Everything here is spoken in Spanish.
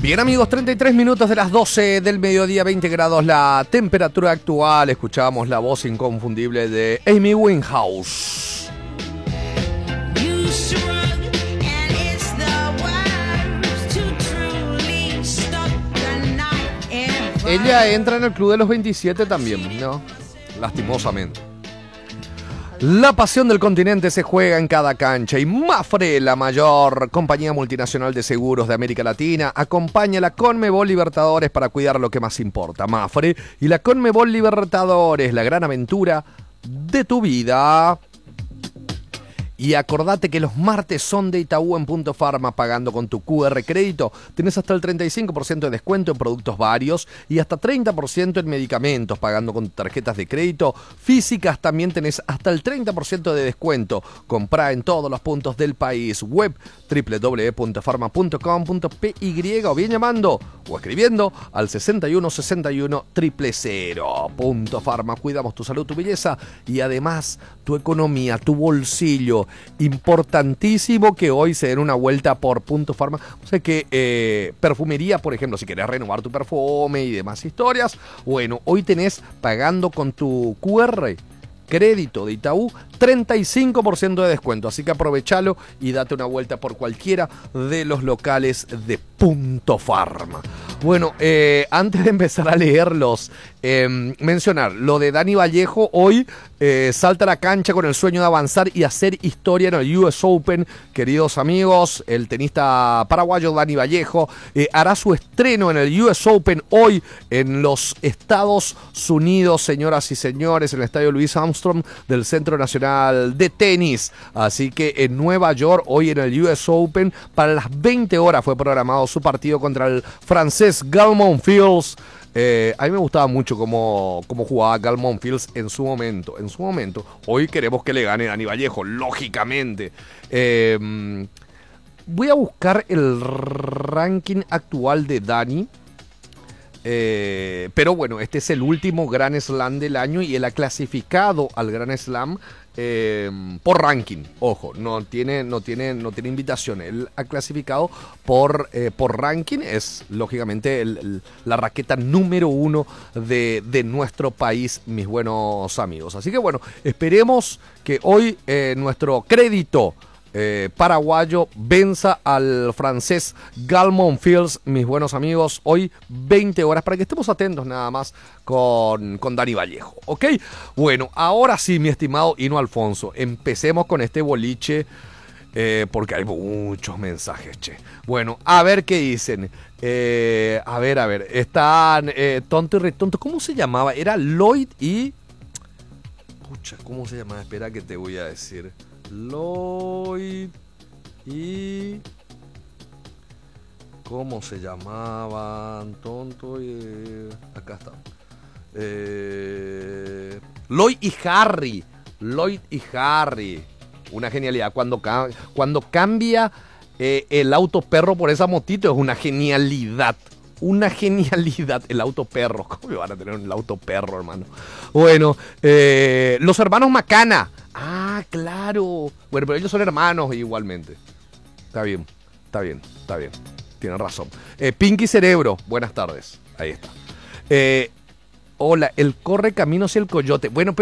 Bien amigos, 33 minutos de las 12 del mediodía, 20 grados la temperatura actual. Escuchamos la voz inconfundible de Amy Winehouse. Ella entra en el club de los 27 también, ¿no? Lastimosamente. La pasión del continente se juega en cada cancha y Mapfre, la mayor compañía multinacional de seguros de América Latina, acompaña a la Conmebol Libertadores para cuidar lo que más importa. Mapfre y la Conmebol Libertadores, la gran aventura de tu vida. Y acordate que los martes son de Itaú en Punto Pharma. Pagando con tu QR crédito tenés hasta el 35% de descuento en productos varios y hasta 30% en medicamentos. Pagando con tarjetas de crédito físicas también tenés hasta el 30% de descuento. Comprá en todos los puntos del país. Web www.pharma.com.py o bien llamando o escribiendo al 61 61 000. Punto Pharma. Cuidamos tu salud, tu belleza y además tu economía, tu bolsillo. Importantísimo que hoy se den una vuelta por Punto Pharma. O sea que perfumería, por ejemplo, si querés renovar tu perfume y demás historias, bueno, hoy tenés pagando con tu QR crédito de Itaú 35% de descuento, así que aprovechalo y date una vuelta por cualquiera de los locales de Punto Pharma. Bueno, antes de empezar a leerlos, mencionar lo de Dani Vallejo. Hoy salta a la cancha con el sueño de avanzar y hacer historia en el US Open. Queridos amigos, el tenista paraguayo Dani Vallejo hará su estreno en el US Open hoy en los Estados Unidos, señoras y señores, en el estadio Louis Armstrong del Centro Nacional de Tenis. Así que en Nueva York, hoy en el US Open, para las 20 horas fue programado su partido contra el francés Gael Monfils. A mí me gustaba mucho cómo jugaba Gael Monfils en su momento. Hoy queremos que le gane Dani Vallejo, lógicamente. Voy a buscar el ranking actual de Dani. Pero bueno, este es el último Grand Slam del año y él ha clasificado al Grand Slam por ranking. Ojo, no tiene invitación. Él ha clasificado por ranking. Es lógicamente la raqueta número 1 de nuestro país, mis buenos amigos. Así que bueno, esperemos que hoy nuestro crédito paraguayo venza al francés Gael Monfils, mis buenos amigos, hoy 20 horas, para que estemos atentos nada más con Dani Vallejo, ¿ok? Bueno, ahora sí, mi estimado Hino Alfonso, empecemos con este boliche, porque hay muchos mensajes, che. Bueno, a ver qué dicen. A ver, están tonto y retonto. ¿Cómo se llamaba? Era Lloyd y... Pucha, ¿cómo se llamaba? Espera que te voy a decir. Lloyd y... ¿Cómo se llamaban? Tonto y... Acá está. Lloyd y Harry. Una genialidad. Cuando cambia el auto perro por esa motito, es una genialidad. El auto perro. ¿Cómo van a tener un auto perro, hermano? Bueno, los hermanos Macana. Ah, claro. Bueno, pero ellos son hermanos igualmente. Está bien. Tienen razón. Pinky Cerebro, buenas tardes. Ahí está. Hola, el corre camino hacia el coyote. Bueno,